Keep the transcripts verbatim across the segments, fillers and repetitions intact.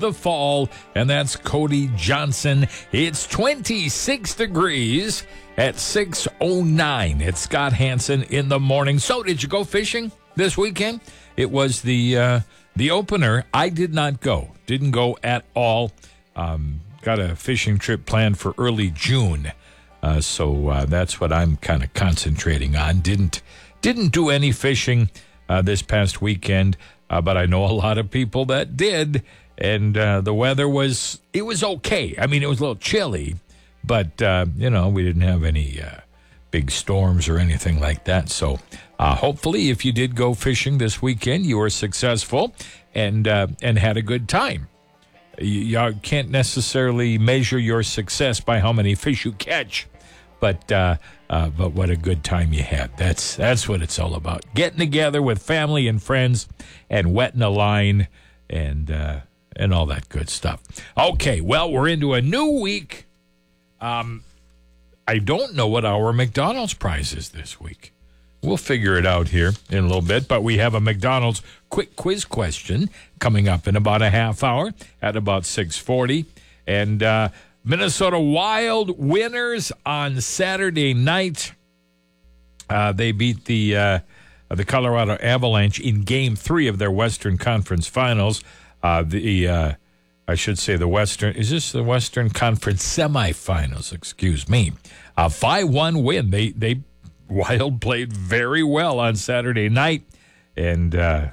the fall, and that's Cody Johnson. It's twenty-six degrees at six oh nine. It's Scott Hansen in the morning. So, did you go fishing this weekend? It was the uh, the opener. I did not go. Didn't go at all. Um, got a fishing trip planned for early June. Uh, so uh, that's what I'm kind of concentrating on. Didn't didn't do any fishing uh, this past weekend, uh, but I know a lot of people that did. And uh, the weather was, it was okay. I mean, it was a little chilly, but, uh, you know, we didn't have any uh, big storms or anything like that. So uh, hopefully if you did go fishing this weekend, you were successful and uh, and had a good time. You, you can't necessarily measure your success by how many fish you catch, but uh, uh, but what a good time you had. That's that's what it's all about. Getting together with family and friends and wetting a line and uh, and all that good stuff. Okay, well, we're into a new week. Um, I don't know what our McDonald's prize is this week. We'll figure it out here in a little bit, but we have a McDonald's quick quiz question coming up in about a half hour at about six forty. And uh, Minnesota Wild winners on Saturday night. Uh, they beat the uh, the Colorado Avalanche in Game Three of their Western Conference Finals. Uh, the uh, I should say the Western. Is this the Western Conference Semifinals? Excuse me. A five one win. They they. Wild played very well on Saturday night, and uh,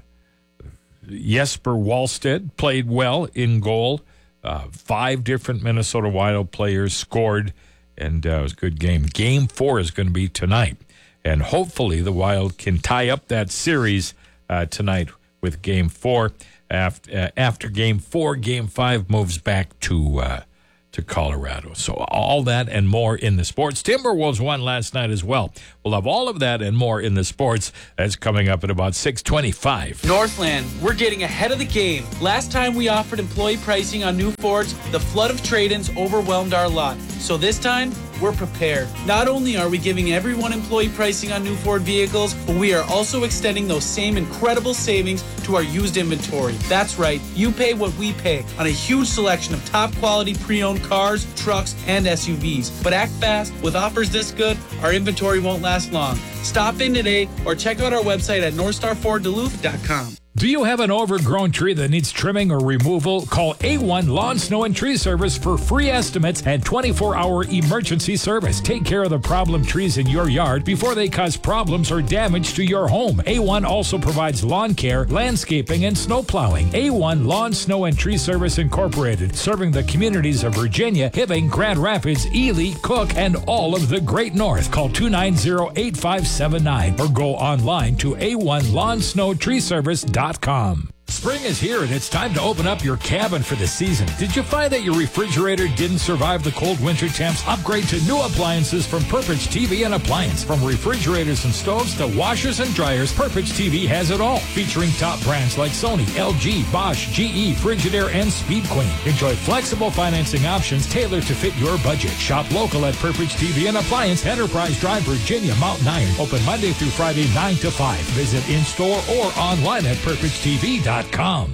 Jesper Wallstedt played well in goal. Uh, five different Minnesota Wild players scored, and uh, it was a good game. Game four is going to be tonight, and hopefully the Wild can tie up that series uh, tonight with Game four. After, uh, after Game four, Game five moves back to uh, to Colorado. So all that and more in the sports. Timberwolves won last night as well. We'll have all of that and more in the sports. That's coming up at about six twenty-five. Northland, we're getting ahead of the game. Last time we offered employee pricing on new Fords, the flood of trade-ins overwhelmed our lot. So this time, we're prepared. Not only are we giving everyone employee pricing on new Ford vehicles, but we are also extending those same incredible savings to our used inventory. That's right, you pay what we pay on a huge selection of top quality pre-owned cars, trucks, and S U Vs. But act fast. With offers this good, our inventory won't last long. Stop in today or check out our website at north star ford duluth dot com. Do you have an overgrown tree that needs trimming or removal? Call A one Lawn, Snow, and Tree Service for free estimates and twenty-four hour emergency service. Take care of the problem trees in your yard before they cause problems or damage to your home. A one also provides lawn care, landscaping, and snow plowing. A one Lawn, Snow, and Tree Service Incorporated, serving the communities of Virginia, Hibbing, Grand Rapids, Ely, Cook, and all of the Great North. Call two nine zero, eight five seven nine or go online to A one Lawn, Snow, Tree Service dot com. Spring is here and it's time to open up your cabin for the season. Did you find that your refrigerator didn't survive the cold winter temps? Upgrade to new appliances from Purpich T V and Appliance. From refrigerators and stoves to washers and dryers, Purpich T V has it all. Featuring top brands like Sony, L G, Bosch, G E, Frigidaire, and Speed Queen. Enjoy flexible financing options tailored to fit your budget. Shop local at Purpich T V and Appliance, Enterprise Drive, Virginia, Mountain Iron. Open Monday through Friday, nine to five. Visit in-store or online at purpich t v dot com.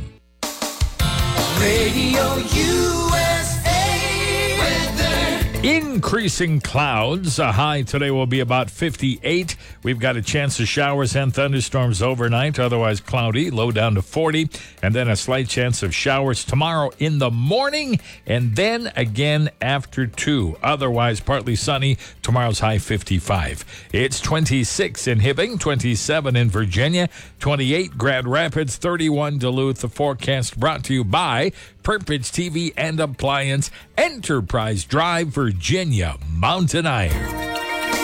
Radio U S A weather. Increasing clouds. A high today will be about fifty-eight. We've got a chance of showers and thunderstorms overnight, otherwise cloudy, low down to forty. And then a slight chance of showers tomorrow in the morning and then again after two. Otherwise partly sunny. Tomorrow's high fifty-five. It's twenty-six in Hibbing, twenty-seven in Virginia, twenty-eight Grand Rapids, thirty-one Duluth. The forecast brought to you by Purpich T V and Appliance, Enterprise Drive, Virginia, Mountain Iron.